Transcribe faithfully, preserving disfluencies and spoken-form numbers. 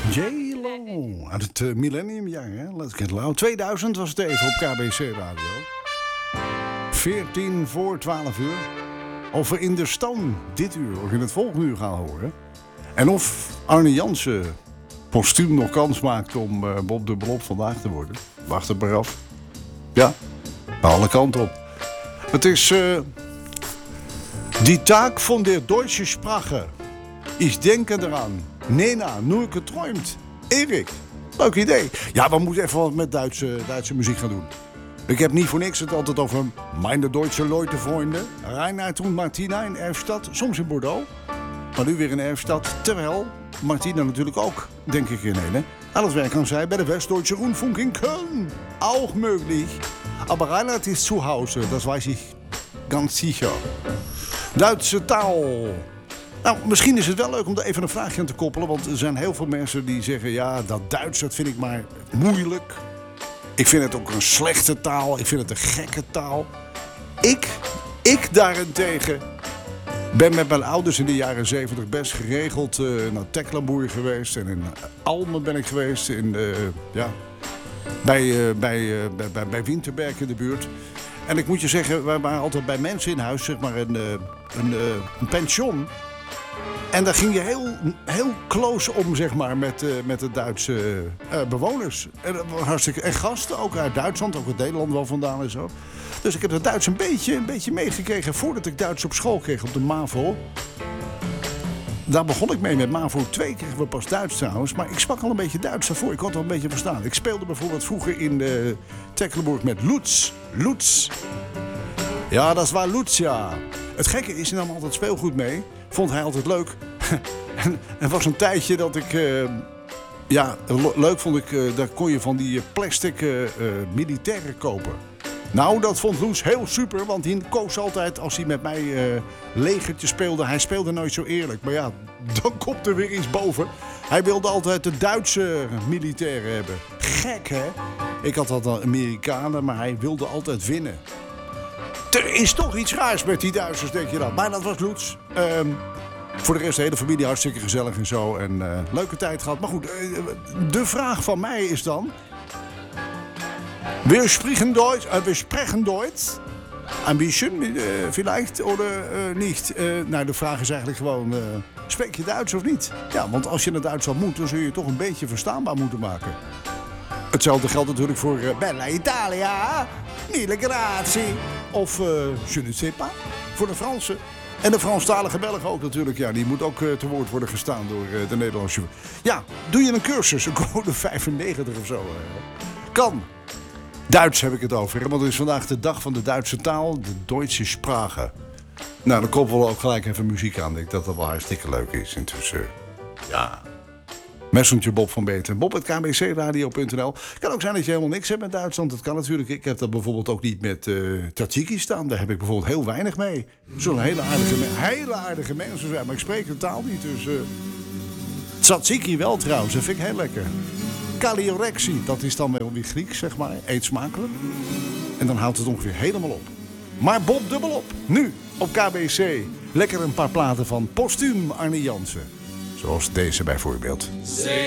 J-Lo, uit het uh, millenniumjaar, hè? Let's get loud. tweeduizend was het even op K B C Radio. veertien voor twaalf uur. Of we in de Stone dit uur of in het volgende uur gaan horen. En of Arne Jansen postuum nog kans maakt om uh, Bob de Belop vandaag te worden. Wacht het maar af. Ja, bij alle kanten op. Het is uh, die taak van de Deutsche Sprache. Ik denk eraan. Nena, nur geträumt. Erik, leuk idee. Ja, we moeten even wat met Duitse, Duitse muziek gaan doen. Ik heb niet voor niks het altijd over meine Duitse Leute vrienden. Reinhard en Martina in Erfstadt, soms in Bordeaux. Maar nu weer in Erfstadt. Terwijl Martina natuurlijk ook, denk ik, in een. Alles werk kan zij bij de Westdeutsche Rundfunk in Köln. Auch möglich. Aber Reinhard ist zu Hause, das weiß ich ganz sicher. Duitse taal. Nou, misschien is het wel leuk om er even een vraagje aan te koppelen. Want er zijn heel veel mensen die zeggen... ja, dat Duits, dat vind ik maar moeilijk. Ik vind het ook een slechte taal. Ik vind het een gekke taal. Ik, ik daarentegen... ben met mijn ouders in de jaren zeventig best geregeld uh, naar Tecklenburg geweest. En in Almen ben ik geweest. In de, ja, bij, uh, bij, uh, bij, bij, bij Winterberg in de buurt. En ik moet je zeggen, wij waren altijd bij mensen in huis. Zeg maar een, uh, een, uh, een pension... En daar ging je heel, heel close om, zeg maar, met, uh, met de Duitse uh, bewoners. En, dat was hartstikke, en gasten, ook uit Duitsland, ook uit Nederland wel vandaan en zo. Dus ik heb het Duits een beetje, een beetje meegekregen voordat ik Duits op school kreeg, op de MAVO. Daar begon ik mee. Met MAVO twee kregen we pas Duits trouwens. Maar ik sprak al een beetje Duits daarvoor. Ik kon het al een beetje verstaan. Ik speelde bijvoorbeeld vroeger in uh, Tecklenburg met Lutz. Lutz. Ja, dat was Lutz, ja. Het gekke is, hij nam altijd speelgoed mee. Vond hij altijd leuk. En er was een tijdje dat ik... Uh, ja, leuk vond ik... Uh, daar kon je van die plastic uh, uh, militairen kopen. Nou, dat vond Loes heel super. Want hij koos altijd als hij met mij uh, legertje speelde. Hij speelde nooit zo eerlijk. Maar ja, dan komt er weer iets boven. Hij wilde altijd de Duitse militairen hebben. Gek, hè? Ik had altijd Amerikanen, maar hij wilde altijd winnen. Er is toch iets raars met die Duitsers, denk je dan. Maar dat was Loets. Um, voor de rest de hele familie hartstikke gezellig en zo. En uh, leuke tijd gehad. Maar goed, uh, de vraag van mij is dan... We spreken Duits, uh, we spreken Duits. Een beetje, uh, vielleicht, of uh, niet. Uh, nou, de vraag is eigenlijk gewoon... Uh, spreek je Duits of niet? Ja, want als je naar Duitsland moet, dan zul je je toch een beetje verstaanbaar moeten maken. Hetzelfde geldt natuurlijk voor uh, Bella Italia. Mille grazie. Of uh, je ne sais pas. Voor de Fransen. En de Franstalige Belgen ook natuurlijk. Ja, die moet ook uh, te woord worden gestaan door uh, de Nederlandse... Ja, doe je een cursus, een code vijfennegentig of zo. Uh, kan. Duits heb ik het over. Want het is vandaag de dag van de Duitse taal. De Deutsche Sprache. Nou, dan koppelen we ook gelijk even muziek aan. Ik denk dat dat wel hartstikke leuk is intussen. Ja... Messenger Bob van Beeten. Bob at k b c radio punt n l. Kan ook zijn dat je helemaal niks hebt met Duitsland. Dat kan natuurlijk. Ik heb dat bijvoorbeeld ook niet met uh, Tadziki staan. Daar heb ik bijvoorbeeld heel weinig mee. Zo'n hele aardige, hele aardige mensen zijn. Maar ik spreek de taal niet. Dus uh... Tzatziki wel trouwens. Dat vind ik heel lekker. Kaliorexie. Dat is dan wel weer Grieks, zeg maar. Eet smakelijk. En dan houdt het ongeveer helemaal op. Maar Bob dubbel op. Nu op K B C. Lekker een paar platen van postuum Arne Jansen. Zoals deze bijvoorbeeld.